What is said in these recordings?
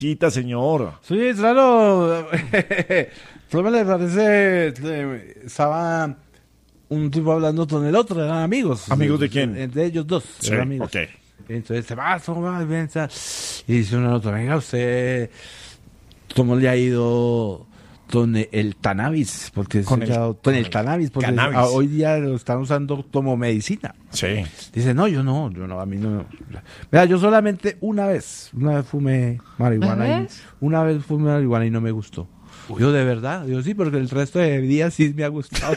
Quita, señor. Sí, claro. Solo me le parece, estaba un tipo hablando con el otro, eran amigos. ¿Amigos de quién? Entre ellos dos, Sí, eran amigos. ok. Entonces se va, y dice uno al otro, venga usted, ¿cómo le ha ido con el cannabis? Porque con el cannabis, porque hoy día lo están usando como medicina. Sí. Dice, no, yo no, a mí no. Mira, yo solamente una vez fumé marihuana y no me gustó. Yo de verdad, yo sí, porque el resto de días sí me ha gustado.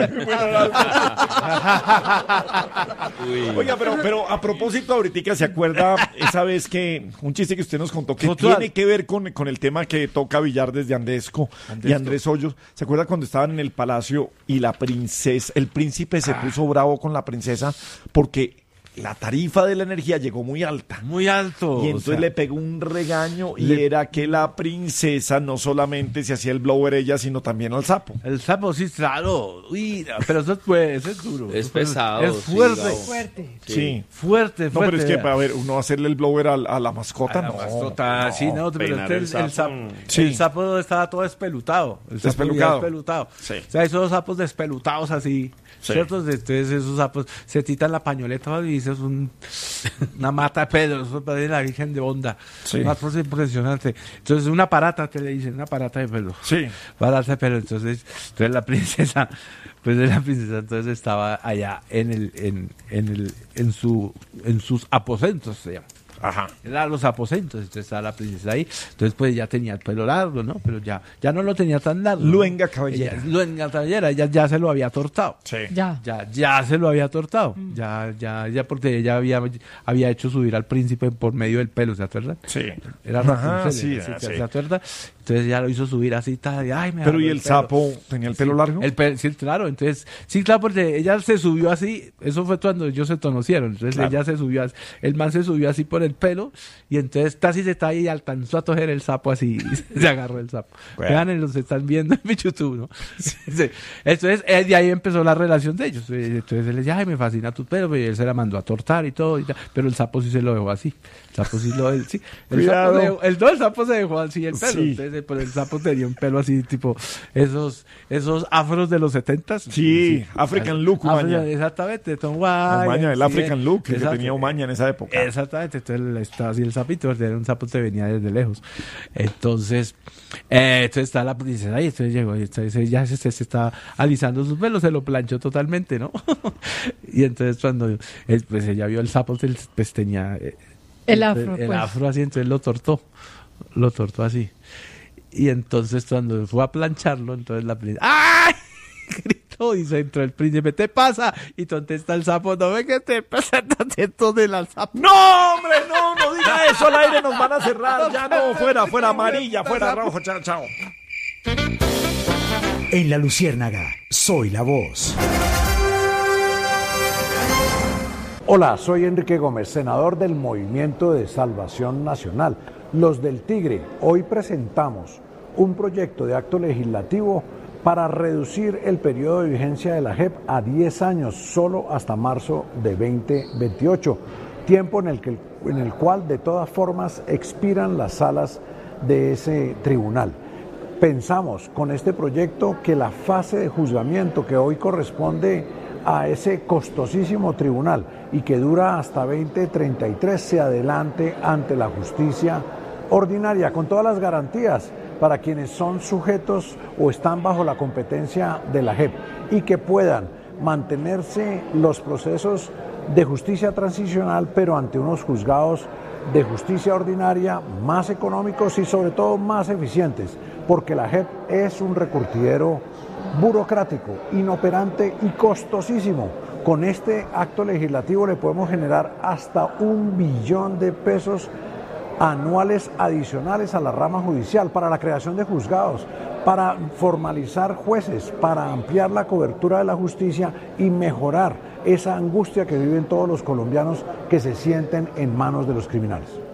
Oiga, pero a propósito, ahorita se acuerda esa vez que un chiste que usted nos contó que tiene que ver con el tema que toca Villar desde Andesco y Andrés Hoyos. ¿Se acuerda cuando estaban en el palacio y la princesa, el príncipe se puso bravo con la princesa porque la tarifa de la energía llegó muy alta? Muy alto. Y entonces le pegó un regaño y era que la princesa no solamente se hacía el blower ella, sino también al sapo. El sapo, sí, claro. Uy, pero eso es duro. Es pesado. Es fuerte. Sí, fuerte. Sí. Fuerte. No, pero es que, a ver, uno hacerle el blower a la mascota, a la mascota, sí, no, pero el sapo, sí. El sapo estaba todo despelutado. Despelutado. Sí. O sea, esos sapos despelutados así, sí. ¿cierto? Entonces esos sapos se titan la pañoleta y dices una mata de pelo, eso parece la Virgen de Onda. Sí. Una cosa impresionante. Entonces una parata, te le dicen, una parata de pelo. Sí. Parata de pelo. Entonces la princesa, entonces estaba allá en sus aposentos, se llama. Ajá. Eran los aposentos, entonces estaba la princesa ahí, entonces pues ya tenía el pelo largo, ¿no? Pero ya no lo tenía tan largo. Luenga cabellera. Ella ya se lo había tortado. Sí. Ya se lo había tortado. Ya porque ella había hecho subir al príncipe por medio del pelo, ¿se acuerdan? Sí. Era Rapunzel, ¿se acuerdan? Entonces ya lo hizo subir así, pero ¿y el sapo tenía el pelo largo? Sí, claro, entonces, sí, claro, porque ella se subió así, eso fue cuando ellos se conocieron, entonces claro. Ella se subió así, el man se subió así por el pelo, y entonces casi se está ahí y alcanzó a coger el sapo así, y se agarró el sapo. Vean, los están viendo en mi YouTube, ¿no? Sí. Entonces, de ahí empezó la relación de ellos, entonces él le decía, ay, me fascina tu pelo, y él se la mandó a tortar y todo, pero el sapo sí se lo dejó así, el sapo sí lo dejó, sí. El sapo se dejó así el pelo, sí. Entonces, pero el sapo tenía un pelo así, tipo, esos afros de los 70s. Sí, African look, Umaña. Exactamente, Tom White. Umaña, el African look que tenía Umaña en esa época. Exactamente, entonces estaba así el sapito, era un sapo que venía desde lejos. Entonces está la princesa ahí, entonces llegó, y entonces ya se estaba alisando sus pelos, se lo planchó totalmente, ¿no? Y entonces cuando pues ella vio el sapo, pues tenía el afro, el afro así, entonces lo tortó así. Y entonces cuando fue a plancharlo, entonces la princesa ¡ay! Gritó y se entró el príncipe, ¿te pasa? Y contesta el sapo, no ve que te pasa tanto de la sapo. ¡No, hombre! No diga eso al aire, nos van a cerrar. Ya no, fuera amarilla, fuera rojo, chao. En La Luciérnaga, soy la voz. Hola, soy Enrique Gómez, senador del Movimiento de Salvación Nacional, los del Tigre. Hoy presentamos un proyecto de acto legislativo para reducir el periodo de vigencia de la JEP a 10 años, solo hasta marzo de 2028, tiempo en el cual de todas formas expiran las salas de ese tribunal. Pensamos con este proyecto que la fase de juzgamiento que hoy corresponde a ese costosísimo tribunal y que dura hasta 2033 se adelante ante la justicia ordinaria con todas las garantías para quienes son sujetos o están bajo la competencia de la JEP y que puedan mantenerse los procesos de justicia transicional pero ante unos juzgados de justicia ordinaria más económicos y sobre todo más eficientes, porque la JEP es un recurtidero burocrático, inoperante y costosísimo. Con este acto legislativo le podemos generar hasta 1 billón de pesos anuales adicionales a la rama judicial para la creación de juzgados, para formalizar jueces, para ampliar la cobertura de la justicia y mejorar esa angustia que viven todos los colombianos que se sienten en manos de los criminales.